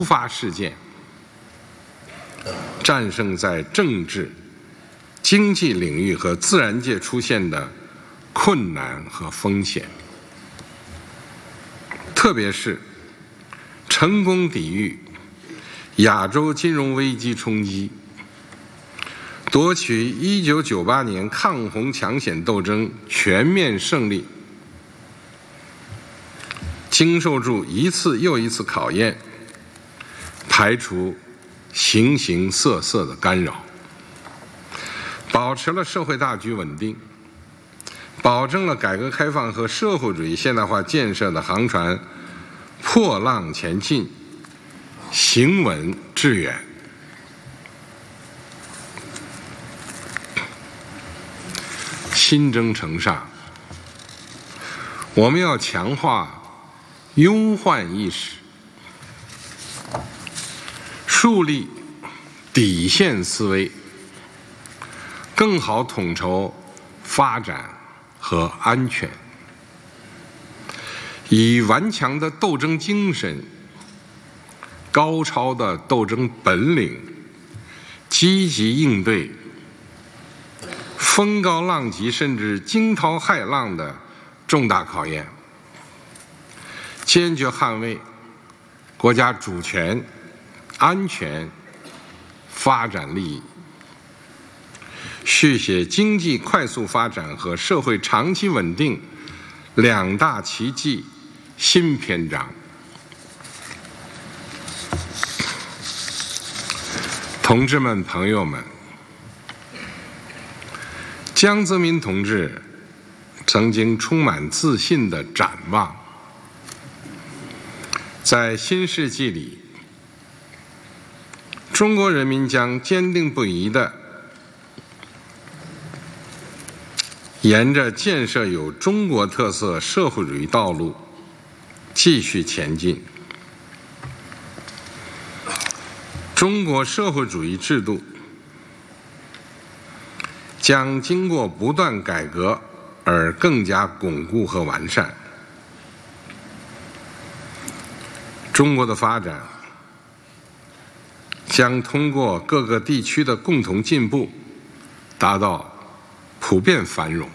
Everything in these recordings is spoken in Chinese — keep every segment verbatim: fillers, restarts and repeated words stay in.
突发事件，战胜在政治、经济领域和自然界出现的困难和风险，特别是成功抵御亚洲金融危机冲击，夺取一九九八年抗洪抢险斗争全面胜利，经受住一次又一次考验，排除形形色色的干扰，保持了社会大局稳定，保证了改革开放和社会主义现代化建设的航船破浪前进，行稳致远。新征程上，我们要强化忧患意识，树立底线思维，更好统筹发展和安全，以顽强的斗争精神、高超的斗争本领，积极应对风高浪急甚至惊涛骇浪的重大考验，坚决捍卫国家主权、安全、发展利益，续写经济快速发展和社会长期稳定两大奇迹新篇章。同志们、朋友们，江泽民同志曾经充满自信地展望，在新世纪里，中国人民将坚定不移地沿着建设有中国特色社会主义道路继续前进。中国社会主义制度将经过不断改革而更加巩固和完善。中国的发展将通过各个地区的共同进步，达到普遍繁荣。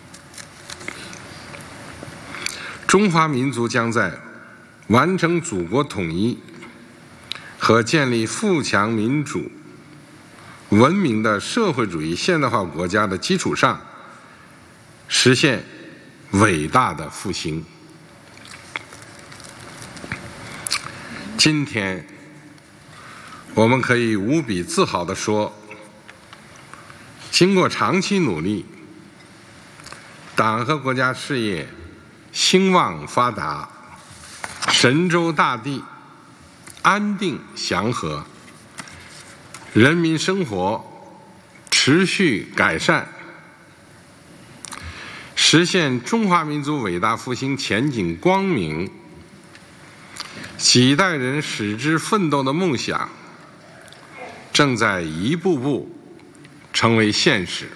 中华民族将在完成祖国统一和建立富强民主文明的社会主义现代化国家的基础上，实现伟大的复兴。今天，我们可以无比自豪地说，经过长期努力，党和国家事业兴旺发达，神州大地安定祥和，人民生活持续改善，实现中华民族伟大复兴前景光明，几代人矢志奋斗的梦想正在一步步成为现实。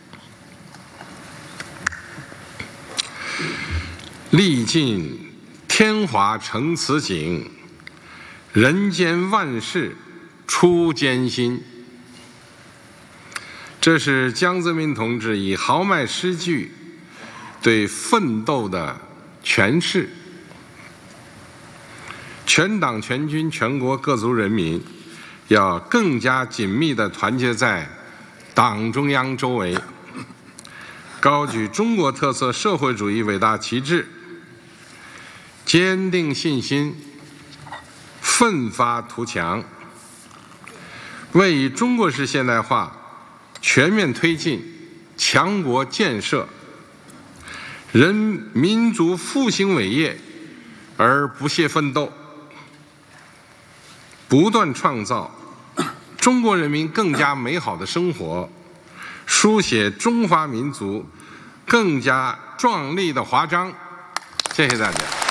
历尽天华成此景，人间万事出艰辛。这是江泽民同志以豪迈诗句对奋斗的诠释。全党全军全国各族人民要更加紧密地团结在党中央周围，高举中国特色社会主义伟大旗帜，坚定信心，奋发图强，为以中国式现代化全面推进强国建设、人民族复兴伟业而不懈奋斗，不断创造中国人民更加美好的生活，书写中华民族更加壮丽的华章。谢谢大家。